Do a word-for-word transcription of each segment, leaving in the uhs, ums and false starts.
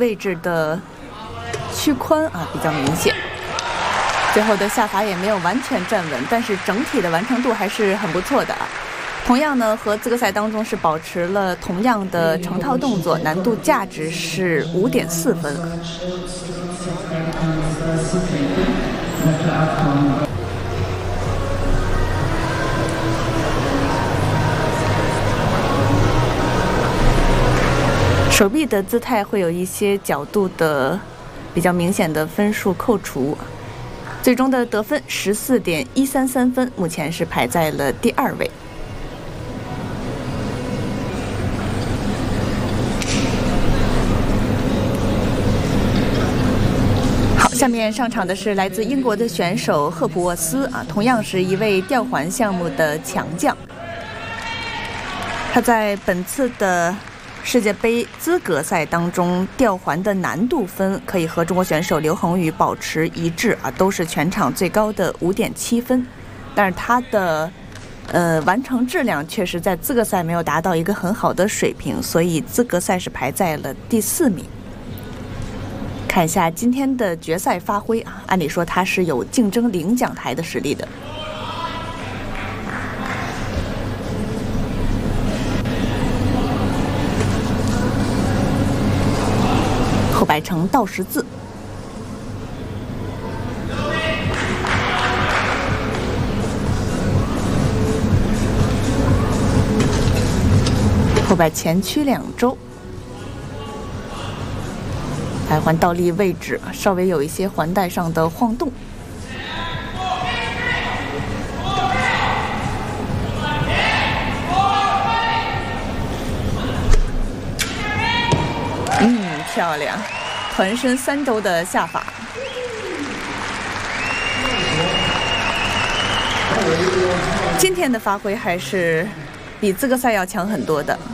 位置的屈髋啊比较明显，最后的下法也没有完全站稳，但是整体的完成度还是很不错的。同样呢，和资格赛当中是保持了同样的成套动作，难度价值是五点四分。手臂的姿态会有一些角度的比较明显的分数扣除，最终的得分十四点一三三分，目前是排在了第二位。好，下面上场的是来自英国的选手赫普沃斯啊，同样是一位吊环项目的强将。他在本次的世界杯资格赛当中，吊环的难度分可以和中国选手刘恒宇保持一致啊，都是全场最高的五点七分。但是他的呃完成质量确实在资格赛没有达到一个很好的水平，所以资格赛是排在了第四名。看一下今天的决赛发挥啊，按理说他是有竞争领奖台的实力的。后摆成倒十字，后摆前屈两周，排环倒立位置稍微有一些环带上的晃动。嗯，漂亮，团身三周的下法。今天的发挥还是比资格赛要强很多的。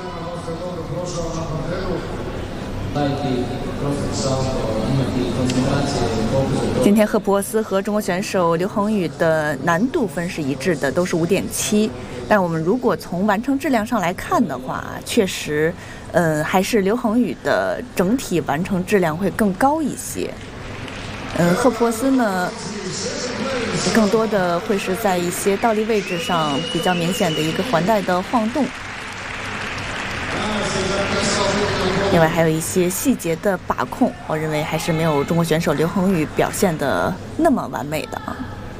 今天赫普沃斯和中国选手刘恒宇的难度分是一致的，都是五点七。但我们如果从完成质量上来看的话，确实，呃，还是刘恒宇的整体完成质量会更高一些。嗯，赫普沃斯呢，更多的会是在一些倒立位置上比较明显的一个环带的晃动。另外还有一些细节的把控，我认为还是没有中国选手刘恒宇表现的那么完美的啊。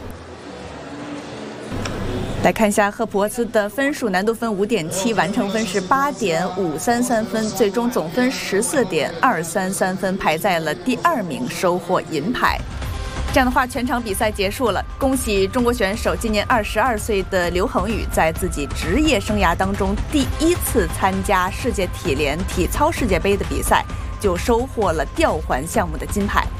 来看一下赫普沃斯的分数，难度分五点七，完成分是八点五三三分，最终总分十四点二三三分，排在了第二名，收获银牌。这样的话，全场比赛结束了，恭喜中国选手今年二十二岁的刘恒宇，在自己职业生涯当中第一次参加世界体联体操世界杯的比赛，就收获了吊环项目的金牌。